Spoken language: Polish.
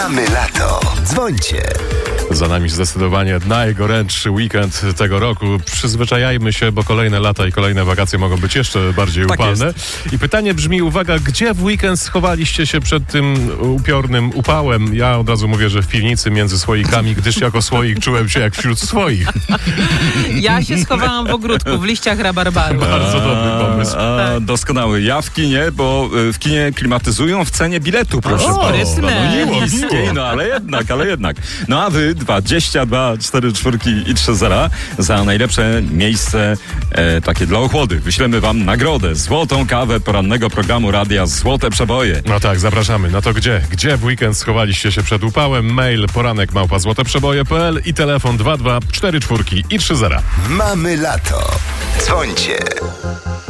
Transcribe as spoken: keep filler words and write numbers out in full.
Mamy lato. Dzwońcie. Za nami zdecydowanie najgorętszy weekend tego roku. Przyzwyczajajmy się, bo kolejne lata i kolejne wakacje mogą być jeszcze bardziej Tak upalne. jest. I pytanie brzmi, uwaga, gdzie w weekend schowaliście się przed tym upiornym upałem? Ja od razu mówię, że w piwnicy między słoikami, gdyż jako słoik czułem się jak wśród swoich. Ja się schowałam w ogródku, w liściach rabarbaru. Bardzo dobry pomysł. A, doskonały. Ja w kinie, bo y, w kinie klimatyzują w cenie biletu, proszę O, państwa. rysne. No nie Miło, niskiej, miło. no ale jednak, ale jednak. No a wy dwadzieścia dwa, cztery czwórki i trzy zera za najlepsze miejsce e, takie dla ochłody. Wyślemy wam nagrodę, złotą kawę porannego programu radia Złote Przeboje. No tak, zapraszamy. No to gdzie? Gdzie w weekend schowaliście się przed upałem? Mail poranek małpa złoteprzeboje kropka p l i telefon dwa dwa cztery czwórki i trzy zera. Mamy lato. Dzwońcie.